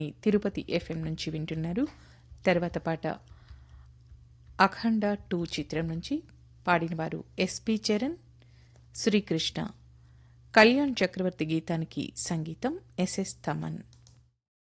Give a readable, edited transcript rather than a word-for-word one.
Tirupati FM నుంచి వింటున్నారు. తర్వాత పాట అఖండ 2 చిత్రం నుంచి పాడినవారు ఎస్పి చరణ్, శ్రీకృష్ణ. కళ్యాణ్ చక్రవర్తి గీతానికి సంగీతం ఎస్ఎస్ తమన్.